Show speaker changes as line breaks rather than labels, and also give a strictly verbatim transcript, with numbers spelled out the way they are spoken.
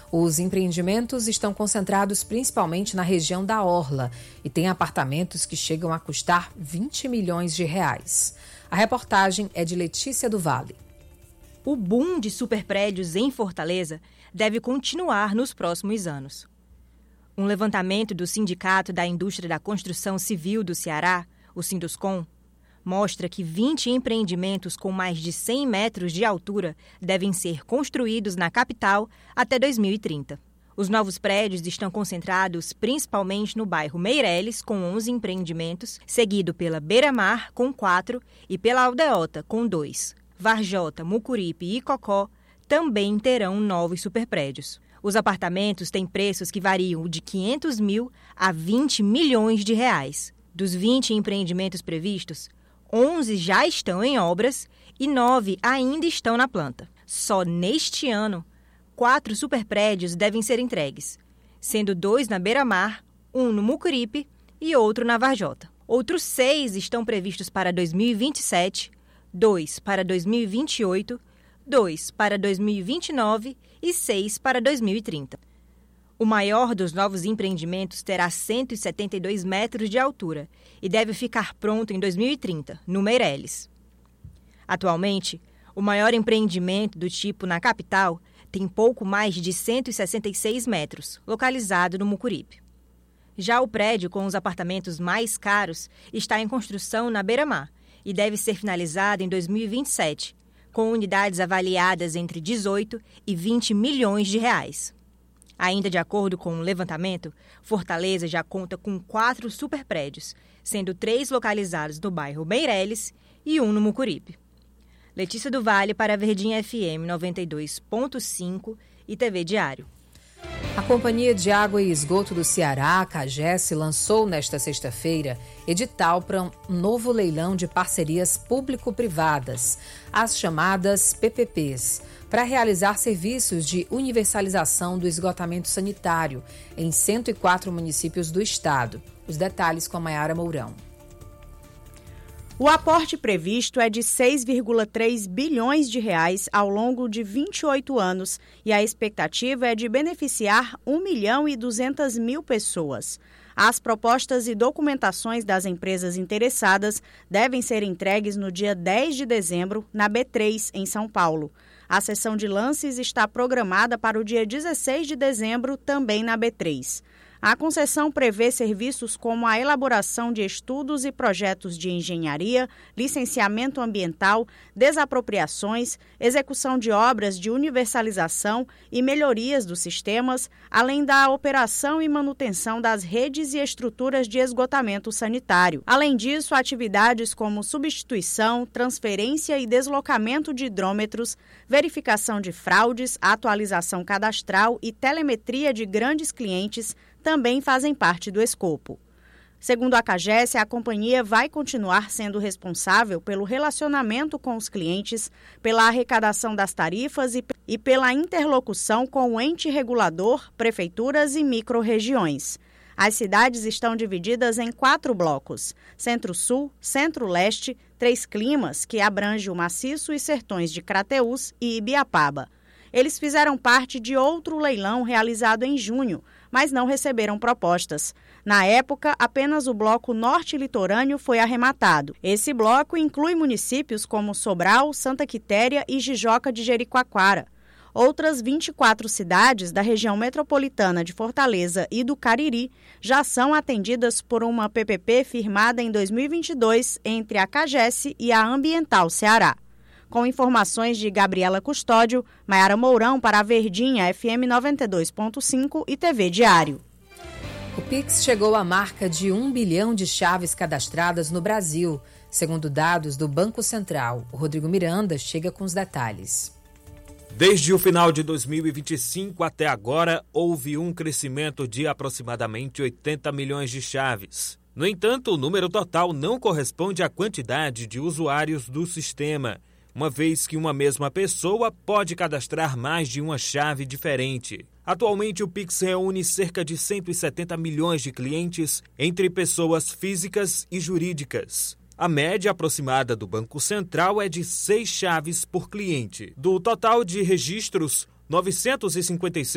Os empreendimentos estão concentrados principalmente na região da Orla e têm apartamentos que chegam a custar vinte milhões de reais. A reportagem é de Letícia do Vale.
O boom de superprédios em Fortaleza deve continuar nos próximos anos. Um levantamento do Sindicato da Indústria da Construção Civil do Ceará, o Sinduscom, mostra que vinte empreendimentos com mais de cem metros de altura devem ser construídos na capital até dois mil e trinta. Os novos prédios estão concentrados principalmente no bairro Meireles, com onze empreendimentos, seguido pela Beira-Mar, com quatro, e pela Aldeota, com dois. Varjota, Mucuripe e Cocó também terão novos superprédios. Os apartamentos têm preços que variam de quinhentos mil a vinte milhões de reais. Dos vinte empreendimentos previstos, onze já estão em obras e nove ainda estão na planta. Só neste ano, quatro superprédios devem ser entregues, sendo dois na Beira-Mar, um no Mucuripe e outro na Varjota. Outros seis estão previstos para dois mil e vinte e sete, dois para dois mil e vinte e oito, dois para dois mil e vinte e nove e seis para dois mil e trinta. O maior dos novos empreendimentos terá cento e setenta e dois metros de altura e deve ficar pronto em dois mil e trinta, no Meireles. Atualmente, o maior empreendimento do tipo na capital tem pouco mais de cento e sessenta e seis metros, localizado no Mucuripe. Já o prédio com os apartamentos mais caros está em construção na Beira-Mar e deve ser finalizado em dois mil e vinte e sete, com unidades avaliadas entre dezoito e vinte milhões de reais. Ainda de acordo com o levantamento, Fortaleza já conta com quatro superprédios, sendo três localizados no bairro Meireles e um no Mucuripe. Letícia do Vale para a Verdinha F M noventa e dois ponto cinco e T V Diário.
A Companhia de Água e Esgoto do Ceará, a CAGES, lançou nesta sexta-feira edital para um novo leilão de parcerias público-privadas, as chamadas P P Ps, para realizar serviços de universalização do esgotamento sanitário em cento e quatro municípios do estado. Os detalhes com a Maiara Mourão.
O aporte previsto é de seis vírgula três bilhões de reais ao longo de vinte e oito anos e a expectativa é de beneficiar um milhão e duzentas mil pessoas. As propostas e documentações das empresas interessadas devem ser entregues no dia dez de dezembro, na B três, em São Paulo. A sessão de lances está programada para o dia dezesseis de dezembro, também na B três. A concessão prevê serviços como a elaboração de estudos e projetos de engenharia, licenciamento ambiental, desapropriações, execução de obras de universalização e melhorias dos sistemas, além da operação e manutenção das redes e estruturas de esgotamento sanitário. Além disso, atividades como substituição, transferência e deslocamento de hidrômetros, verificação de fraudes, atualização cadastral e telemetria de grandes clientes também fazem parte do escopo. Segundo a CAGES, a companhia vai continuar sendo responsável pelo relacionamento com os clientes, pela arrecadação das tarifas e, e pela interlocução com o ente regulador, prefeituras e micro-regiões. As cidades estão divididas em quatro blocos: Centro-Sul, Centro-Leste, Três Climas, que abrange o Maciço e Sertões de Crateús, e Ibiapaba. Eles fizeram parte de outro leilão realizado em junho, mas não receberam propostas. Na época, apenas o bloco norte litorâneo foi arrematado. Esse bloco inclui municípios como Sobral, Santa Quitéria e Jijoca de Jericoacoara. Outras vinte e quatro cidades da região metropolitana de Fortaleza e do Cariri já são atendidas por uma P P P firmada em dois mil e vinte e dois entre a CAGES e a Ambiental Ceará. Com informações de Gabriela Custódio, Maiara Mourão para a Verdinha F M noventa e dois ponto cinco e T V Diário.
O Pix chegou à marca de um bilhão de chaves cadastradas no Brasil, segundo dados do Banco Central. O Rodrigo Miranda chega com os detalhes.
Desde o final de dois mil e vinte e cinco até agora, houve um crescimento de aproximadamente oitenta milhões de chaves. No entanto, o número total não corresponde à quantidade de usuários do sistema, uma vez que uma mesma pessoa pode cadastrar mais de uma chave diferente. Atualmente, o Pix reúne cerca de cento e setenta milhões de clientes entre pessoas físicas e jurídicas. A média aproximada do Banco Central é de seis chaves por cliente. Do total de registros, novecentos e cinquenta e seis